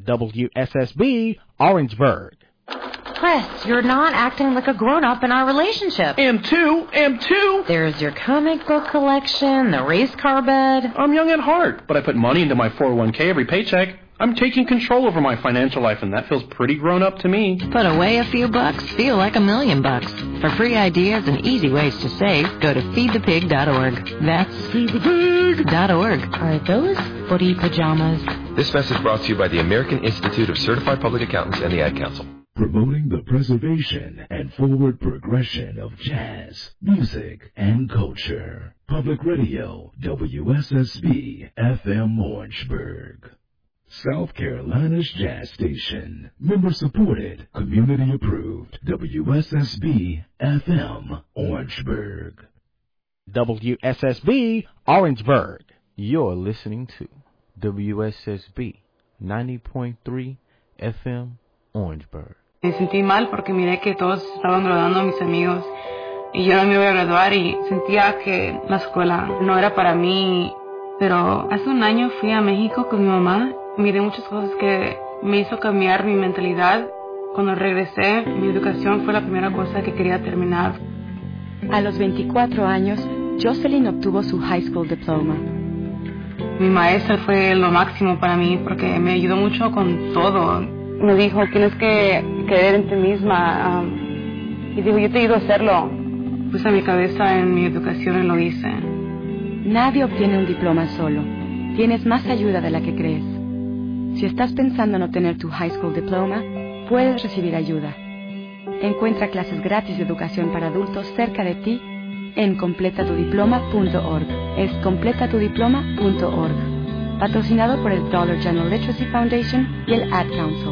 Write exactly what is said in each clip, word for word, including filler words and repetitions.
W S S B, Orangeburg. Chris, you're not acting like a grown-up in our relationship. Am too, am too. There's your comic book collection, the race car bed. I'm young at heart, but I put money into my four oh one k every paycheck. I'm taking control over my financial life, and that feels pretty grown-up to me. Put away a few bucks, feel like a million bucks. For free ideas and easy ways to save, go to feed the pig dot org. That's feed the pig dot org. Are those footy pajamas? This message brought to you by the American Institute of Certified Public Accountants and the Ad Council. Promoting the preservation and forward progression of jazz, music, and culture. Public Radio, W S S B F M Orangeburg. South Carolina's jazz station. Member supported, community approved. W S S B F M Orangeburg. W S S B Orangeburg. You're listening to W S S B ninety point three F M Orangeburg. Me sentí mal porque miré que todos estaban graduando a mis amigos y yo no me iba a graduar y sentía que la escuela no era para mí. Pero hace un año fui a México con mi mamá. Miré muchas cosas que me hizo cambiar mi mentalidad. Cuando regresé, mi educación fue la primera cosa que quería terminar. A los veinticuatro años, Jocelyn obtuvo su high school diploma. Mi maestra fue lo máximo para mí porque me ayudó mucho con todo. Me dijo, tienes que creer en ti misma. Um, y dijo, yo te ayudo a hacerlo. Puse mi cabeza en mi educación y lo hice. Nadie obtiene un diploma solo. Tienes más ayuda de la que crees. Si estás pensando en obtener tu high school diploma, puedes recibir ayuda. Encuentra clases gratis de educación para adultos cerca de ti en completa tu diploma punto org. Es completa tu diploma punto org. Patrocinado por el Dollar General Literacy Foundation y el Ad Council.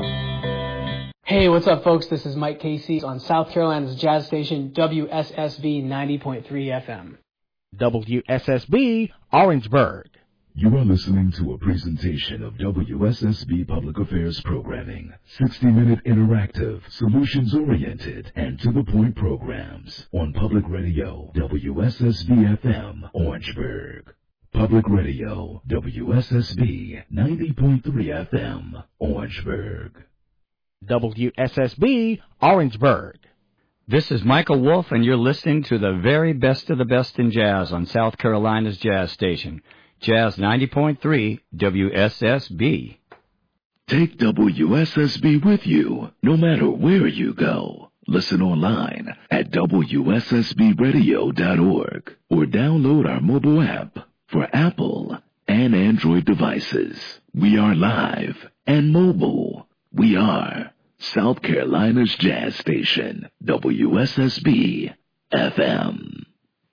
Hey, what's up, folks? This is Mike Casey on South Carolina's jazz station W S S B ninety point three F M. W S S B Orangeburg. You are listening to a presentation of W S S B Public Affairs Programming. sixty-minute interactive, solutions-oriented, and to-the-point programs on Public Radio, W S S B F M, Orangeburg. Public Radio, W S S B ninety point three F M, Orangeburg. W S S B Orangeburg. This is Michael Wolf, and you're listening to the very best of the best in jazz on South Carolina's jazz station. Jazz ninety point three W S S B. Take W S S B with you, no matter where you go. Listen online at W S S B radio dot org or download our mobile app for Apple and Android devices. We are live and mobile. We are South Carolina's jazz station, W S S B F M.